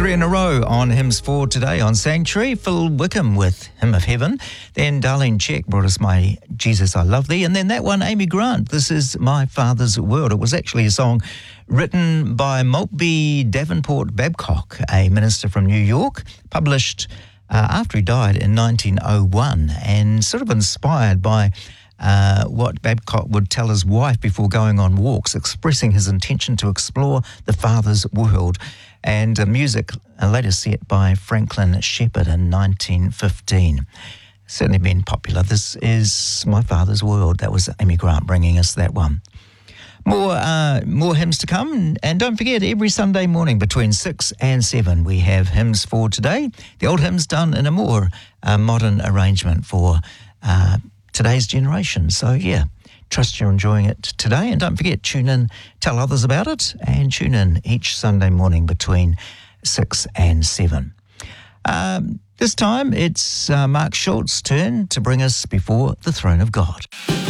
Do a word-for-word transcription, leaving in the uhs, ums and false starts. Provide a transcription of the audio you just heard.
Three in a row on Hymns for today on Sanctuary. Phil Wickham with Hymn of Heaven. Then Darlene Check brought us My Jesus, I Love Thee. And then that one, Amy Grant, This Is My Father's World. It was actually a song written by Maltby Davenport Babcock, a minister from New York, published uh, after he died in nineteen oh one, and sort of inspired by Uh, what Babcock would tell his wife before going on walks, expressing his intention to explore the Father's world. And uh, music uh, later set by Franklin Shepherd in nineteen fifteen. Certainly been popular. This is My Father's World. That was Amy Grant bringing us that one. More uh, more hymns to come. And don't forget, every Sunday morning between six and seven, we have Hymns for Today. The old hymns done in a more uh, modern arrangement for uh, today's generation. So, yeah, trust you're enjoying it today. And don't forget, tune in, tell others about it, and tune in each Sunday morning between six and seven. Um, this time, it's uh, Mark Schultz's turn to bring us before the throne of God.